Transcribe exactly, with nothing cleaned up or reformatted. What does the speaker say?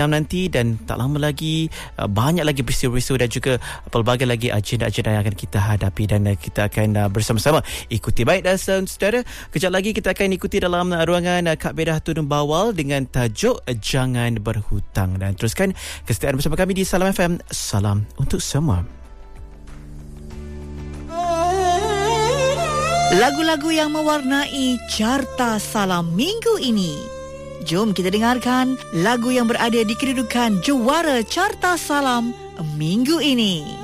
nanti, dan tak lama lagi uh, banyak lagi peristiwa-peristiwa dan juga pelbagai lagi agenda-agenda yang akan kita hadapi, dan uh, kita akan uh, bersama-sama ikuti. Baik, dan uh, saudara, kejap lagi kita akan ikuti dalam uh, ruangan uh, Kak Bedah Tudung Bawal dengan tajuk uh, Jangan Berhutang, dan teruskan kesetiaan bersama kami di Salam F M. Salam untuk semua. Lagu-lagu yang mewarnai Carta Salam minggu ini. Jom kita dengarkan lagu yang berada di kedudukan juara Carta Salam minggu ini.